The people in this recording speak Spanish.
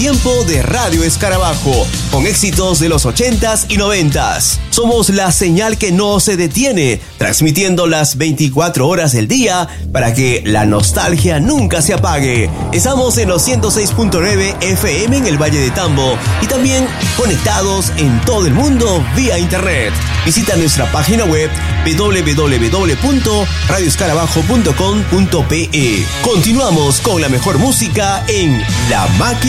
Tiempo de Radio Escarabajo, con éxitos de los 80s y 90s. Somos la señal que no se detiene, transmitiendo las 24 horas del día para que la nostalgia nunca se apague. Estamos en los 106.9 FM en el Valle de Tambo y también conectados en todo el mundo vía internet. Visita nuestra página web www.radioescarabajo.com.pe. Continuamos con la mejor música en La Máquina